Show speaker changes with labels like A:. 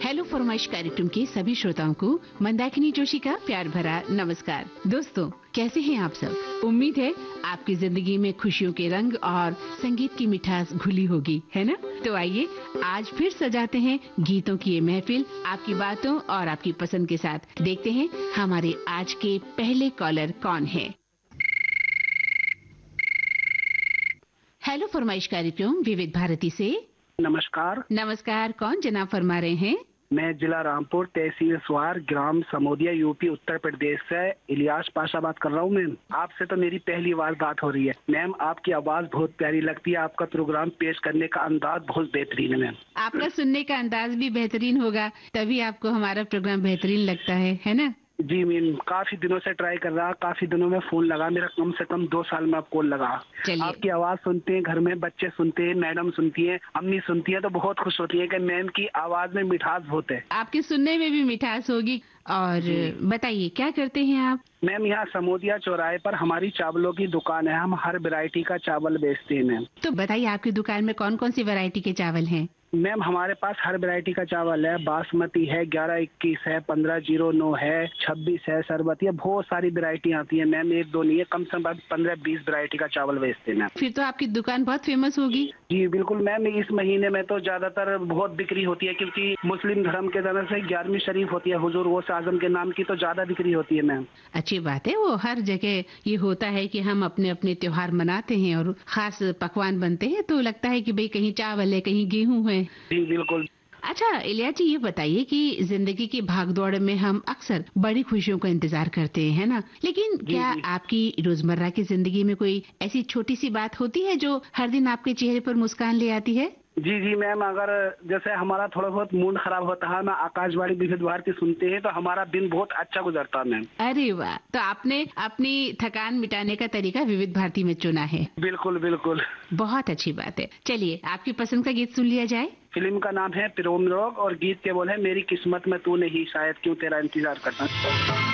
A: Hello फरमाइश कार्यक्रम के सभी श्रोताओं को मंदाकिनी जोशी का प्यार भरा नमस्कार। दोस्तों, कैसे हैं आप सब? उम्मीद है आपकी जिंदगी में खुशियों के रंग और संगीत की मिठास घुली होगी, है ना? तो आइए आज फिर सजाते हैं गीतों की ये महफिल आपकी बातों और आपकी पसंद के साथ। देखते हैं हमारे आज के पहले कॉलर कौन है। हेलो फरमाइश कार्यक्रम विविध भारती से।
B: नमस्कार।
A: नमस्कार, कौन जनाब फरमा रहे हैं?
B: मैं जिला रामपुर, तहसील स्वार, ग्राम समोदिया, यूपी उत्तर प्रदेश से इलियास पाशा बात कर रहा हूँ मैम। आपसे तो मेरी पहली बार बात हो रही है मैम। आपकी आवाज बहुत प्यारी लगती है, आपका प्रोग्राम पेश करने का अंदाज बहुत बेहतरीन है मैम।
A: आपका सुनने का अंदाज भी बेहतरीन होगा, तभी आपको हमारा प्रोग्राम बेहतरीन लगता है ना?
B: जी मैम, काफी दिनों से ट्राई कर रहा, काफी दिनों में फोन लगा, मेरा कम से कम 2 साल में आप कॉल लगा। आपकी आवाज सुनते हैं, घर में बच्चे सुनते हैं, मैडम सुनती हैं, अम्मी सुनती हैं, तो बहुत खुश होती है कि मैम की आवाज में मिठास बहुत है।
A: आपके सुनने में भी मिठास होगी। और बताइए क्या करते हैं आप?
B: मैम यहाँ समोदिया चौराहे पर हमारी चावलों की दुकान है, हम हर वैरायटी का चावल बेचते हैं मैम।
A: तो बताइए आपकी दुकान में कौन कौन सी वैरायटी के चावल हैं?
B: मैम हमारे पास हर वैरायटी का चावल है, बासमती है, 1121 है, 1509 है, 26 है, सरबती है, बहुत सारी वैरायटी आती है मैम, एक दो नहीं है, कम से कम 15-20 वैरायटी का चावल बेचते हैं मैम।
A: फिर तो आपकी दुकान बहुत फेमस होगी।
B: जी बिल्कुल मैम, इस महीने में तो ज्यादातर बहुत बिक्री होती है, क्योंकि मुस्लिम धर्म के तरफ से 11वीं शरीफ होती है, हुजूर गौसे आजम के नाम की, तो ज्यादा बिक्री होती है मैम।
A: अच्छी बात है, वो हर जगह ये होता है कि हम अपने अपने त्योहार मनाते हैं और खास पकवान बनते हैं, तो लगता है कि भाई कहीं चावल है, कहीं गेहूं है।
B: जी बिल्कुल।
A: अच्छा इलिया जी, ये बताइए कि जिंदगी की भागदौड़ में हम अक्सर बड़ी खुशियों का इंतजार करते हैं, है ना? लेकिन क्या आपकी रोजमर्रा की जिंदगी में कोई ऐसी छोटी सी बात होती है जो हर दिन आपके चेहरे पर मुस्कान ले आती है?
B: जी मैम, अगर जैसे हमारा थोड़ा बहुत मूड खराब होता है ना, आकाशवाणी विविध भारती सुनते हैं, तो हमारा दिन बहुत अच्छा गुजरता है मैम।
A: अरे वाह, तो आपने अपनी थकान मिटाने का तरीका विविध भारती में चुना है।
B: बिल्कुल बिल्कुल,
A: बहुत अच्छी बात है। चलिए आपकी पसंद का गीत सुन लिया जाए।
B: फिल्म का नाम है प्रेम रोग और गीत के बोल है मेरी किस्मत में तू नहीं, शायद क्यों तेरा इंतजार करता।